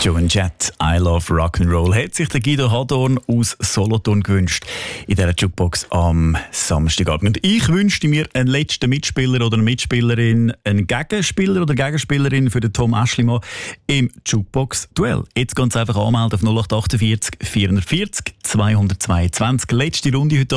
Joan Jett, I Love Rock'n'Roll, hat sich der Guido Hadorn aus Solothurn gewünscht in dieser Jukebox am Samstagabend. Und ich wünschte mir einen letzten Mitspieler oder eine Mitspielerin, einen Gegenspieler oder Gegenspielerin für den Tom Aeschlimann im Jukebox-Duell. Jetzt ganz einfach anmelden auf 0848 440 222. Letzte Runde heute